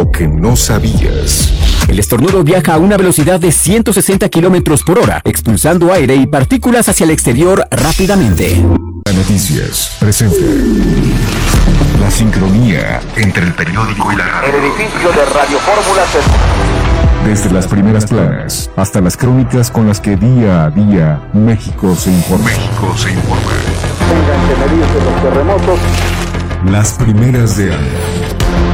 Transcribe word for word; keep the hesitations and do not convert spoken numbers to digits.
lo que no sabías. El estornudo viaja a una velocidad de ciento sesenta kilómetros por hora, expulsando aire y partículas hacia el exterior rápidamente. Noticias presenta la sincronía entre el periódico y la radio. El edificio de Radio Fórmula se... Desde las primeras planas hasta las crónicas con las que día a día México se informa. México se informa. Tengan que medirse los terremotos. Las primeras de año.